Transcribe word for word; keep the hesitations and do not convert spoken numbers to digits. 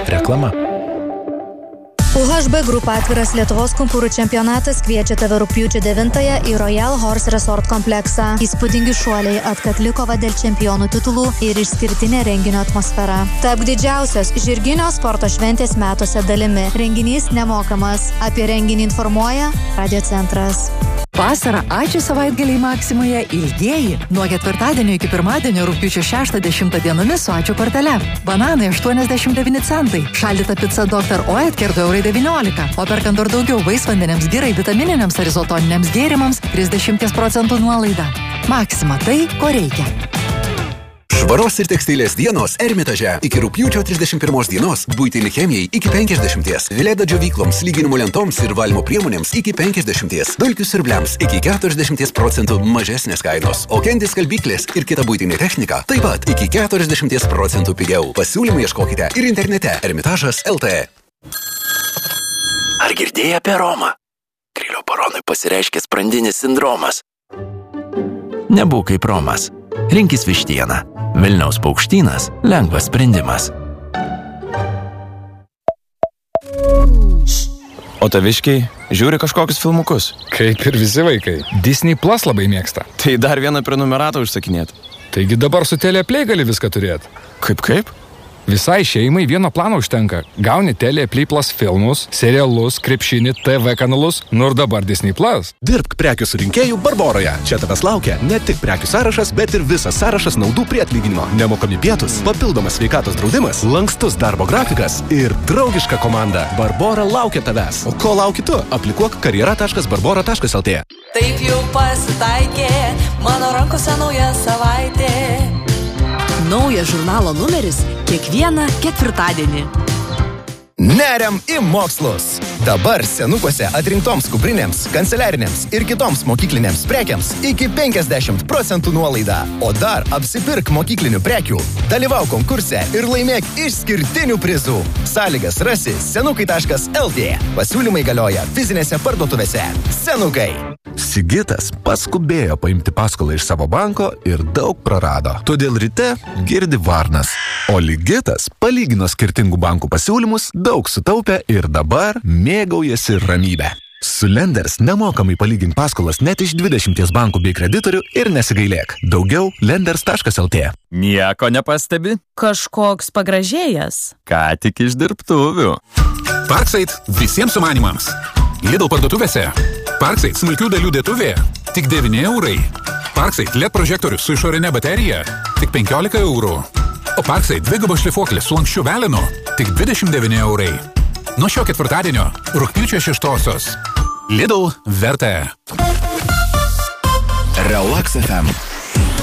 Reklama. U H B Group atviras Lietuvos kumpūrų čempionatas kviečia tave rugpjūčio devintąją į Royal Horse Resort kompleksą. Įspūdingi šuoliai, atkakli kova dėl čempionų titulų ir išskirtinė renginio atmosfera. Tapk didžiausios žirginio sporto šventės metuose dalimi. Renginys nemokamas. Apie renginį informuoja Radio Centras. Vasarą ačiū savaitgaliai Maksimoje ilgieji. Nuo ketvirtadienio iki pirmadienio rugpjūčio šeštą dešimtą dienomis su ačiū kortele. Bananai aštuoniasdešimt devyni centai. Šaldyta pica doktor Oetker du eurai devyniolika. O perkant dar daugiau vaisvandeniams, girai, vitamininiams ar izotoniniams gėrimams trisdešimt procentų nuolaida. Maksima tai, ko reikia. Švaros ir tekstilės dienos Ermitaže. Iki rugpjūčio trisdešimt pirmos dienos buitinei chemijai iki penkiasdešimt. Vileda džiovykloms, lyginimo lentoms ir valymo priemonėms iki penkiasdešimt. Dulkių siurbliams iki keturiasdešimt procentų mažesnės kainos. O Candy skalbyklės ir kita buitinė technika taip pat iki keturiasdešimt procentų pigiau. Pasiūlymų ieškokite ir internete ermitažas taškas lt. Ar girdėjai apie Romą? Krilio baronui pasireiškia sprandinis sindromas. Nebūk kaip Romas. Rinkis vištieną. Vilniaus paukštynas – lengvas sprendimas. O taviškiai žiūri kažkokius filmukus? Kaip ir visi vaikai. Disney Plus labai mėgsta. Tai dar vieną prenumeratą užsakinėt. Taigi dabar su Teleplay gali viską turėti. Kaip kaip? Visai šeimai vieno plano užtenka. Gauni Teleplay Plus filmus, serialus, krepšinį, T V kanalus, nu ir dabar Disney Plus. Dirbk prekių surinkėjų Barboroje. Čia tavęs laukia ne tik prekių sąrašas, bet ir visas sąrašas naudų prie atlyginimo. Nemokami pietus, papildomas sveikatos draudimas, lankstus darbo grafikas ir draugiška komanda. Barbora laukia tavęs. O ko lauki tu? Aplikuok karjera taškas barbora taškas lt. Taip jau pasitaikė, mano rankose nauja savaitė. Naujas žurnalo numeris kiekvieną ketvirtadienį. Neriam į mokslus. Dabar senukuose atrinktoms kuprinėms, kanceliarinėms ir kitoms mokyklinėms prekiams iki penkiasdešimt procentų nuolaida. O dar apsipirk mokyklinių prekių, dalyvauk konkurse ir laimėk išskirtinių prizų. Sąlygas rasi senukai taškas lt. Pasiūlymai galioja fizinėse parduotuvėse. Senukai. Sigitas paskubėjo paimti paskolą iš savo banko ir daug prarado. Todėl ryte girdi varnas. O Ligitas palygino skirtingų bankų pasiūlymus, daug sutaupė ir dabar mėgaujasi ramybę. Su Lenders nemokamai palygink paskolas net iš dvidešimt bankų bei kreditorių ir nesigailėk. Daugiau lenders taškas lt. Nieko nepastebi? Kažkoks pagražėjęs. Ką tik iš dirbtuvių. Parkside visiems sumanimams. Lidl parduotuvėse. Parkside smulkių dalių dėtuvė tik devyni eurai. Parkside L E D prožektorius su išorinė baterija tik penkiolika eurų. O Parkside dvigubo šlifuoklės su lanksčiu velinu tik dvidešimt devyni eurai. Nuo šio ketvirtadienio rugpjūčio šeštosios. Lidl verta. Relax F M.